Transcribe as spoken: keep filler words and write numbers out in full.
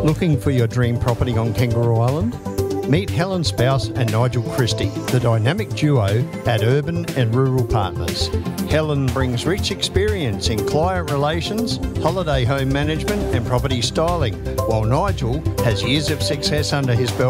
Looking for your dream property on Kangaroo Island? Meet Helen Spouse and Nigel Christie, the dynamic duo at Urban and Rural Partners. Helen brings rich experience in client relations, holiday home management and property styling, while Nigel has years of success under his belt